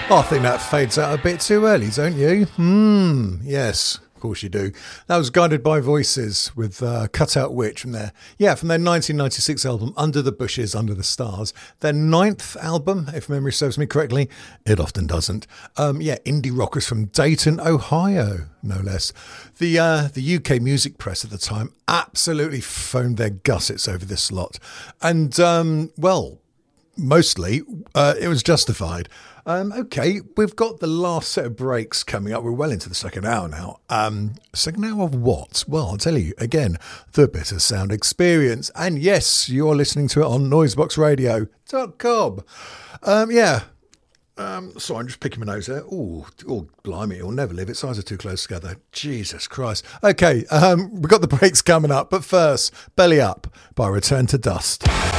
I think that fades out a bit too early, don't you? Yes, of course you do. That was Guided by Voices with Cutout Witch from their 1996 album Under the Bushes, Under the Stars. Their 9th album, if memory serves me correctly. It often doesn't. Indie rockers from Dayton, Ohio, no less. The UK music press at the time absolutely foamed their gussets over this lot. And, mostly it was justified. Okay, we've got the last set of breaks coming up. We're well into the second hour now. Second hour of what? Well, I'll tell you again, the Bitter Sound Experience. And yes, you're listening to it on noiseboxradio.com. Sorry, I'm just picking my nose there. Oh, blimey, it'll never live. Its eyes are too close together. Jesus Christ. Okay, we've got the breaks coming up. But first, Belly Up by Return to Dust.